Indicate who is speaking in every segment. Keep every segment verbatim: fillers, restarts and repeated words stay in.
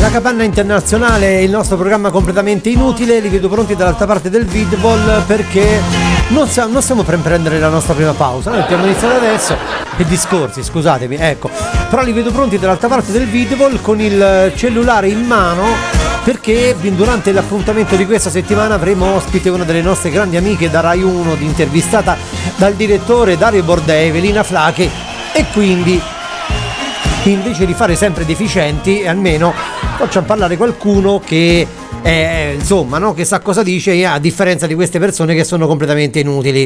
Speaker 1: La capanna internazionale, il nostro programma completamente inutile. Li vedo pronti dall'altra parte del vidball perché non stiamo, non stiamo per prendere la nostra prima pausa. Noi abbiamo iniziato adesso. Che discorsi, scusatemi, ecco. Però li vedo pronti dall'altra parte del vidball con il cellulare in mano, perché durante l'appuntamento di questa settimana avremo ospite una delle nostre grandi amiche da Rai uno, intervistata dal direttore Dario Bordei, Evelina Flacchi, e quindi invece di fare sempre deficienti, almeno facciamo parlare qualcuno che è, insomma, no, che sa cosa dice, a differenza di queste persone che sono completamente inutili.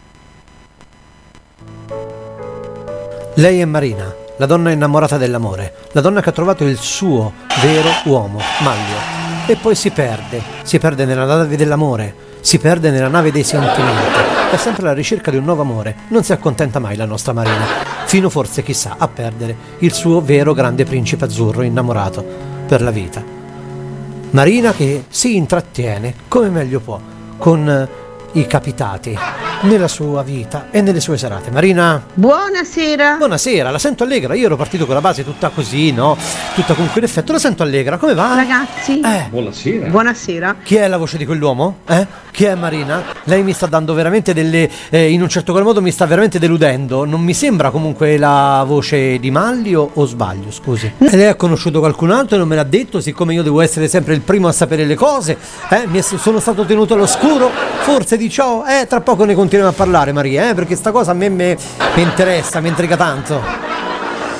Speaker 1: Lei è Marina, la donna innamorata dell'amore, la donna che ha trovato il suo vero uomo, Manlio, e poi si perde, si perde nella nave dell'amore, si perde nella nave dei sentimenti, è sempre alla ricerca di un nuovo amore, non si accontenta mai la nostra Marina, fino forse, chissà, a perdere il suo vero grande principe azzurro innamorato per la vita. Marina che si intrattiene come meglio può con i capitati nella sua vita e nelle sue serate. Marina,
Speaker 2: buonasera.
Speaker 1: Buonasera, la sento allegra. Io ero partito con la base tutta così, no? Tutta con quell'effetto. La sento allegra. Come va?
Speaker 2: Ragazzi,
Speaker 1: eh.
Speaker 3: Buonasera.
Speaker 2: Buonasera.
Speaker 1: Chi è la voce di quell'uomo? Eh? Chi è Marina? Lei mi sta dando veramente delle eh, in un certo qual modo mi sta veramente deludendo. Non mi sembra comunque la voce di Manlio, o sbaglio, scusi? E lei ha conosciuto qualcun altro e non me l'ha detto, siccome io devo essere sempre il primo a sapere le cose, eh? Mi è, sono stato tenuto all'oscuro, forse di ciò, eh? Tra poco ne continuiamo a parlare, Maria, eh? Perché sta cosa a me mi interessa, mi intriga tanto.